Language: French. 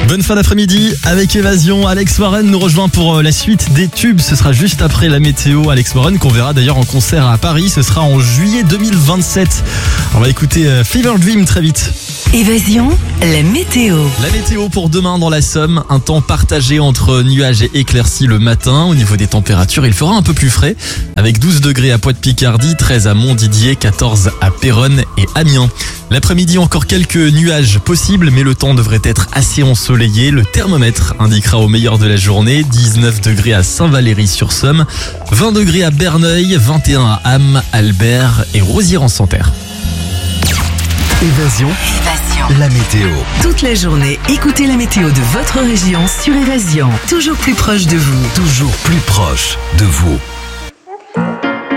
Bonne fin d'après-midi avec Évasion. Alex Warren nous rejoint pour la suite des tubes. Ce sera juste après la météo. Alex Warren qu'on verra d'ailleurs en concert à Paris. Ce sera en juillet 2027. On va écouter Fever Dream très vite. Évasion, la météo. La météo pour demain dans la Somme, un temps partagé entre nuages et éclaircies le matin. Au niveau des températures, il fera un peu plus frais avec 12 degrés à Poix-de-Picardie, 13 à Montdidier, 14 à Péronne et Amiens. L'après-midi, encore quelques nuages possibles, mais le temps devrait être assez ensoleillé. Le thermomètre indiquera au meilleur de la journée 19 degrés à Saint-Valery-sur-Somme, 20 degrés à Berneuil, 21 à Ham, Albert et Rosières-en-Santerre. Évasion, la météo. Toute la journée, écoutez la météo de votre région sur Évasion. Toujours plus proche de vous. Toujours plus proche de vous.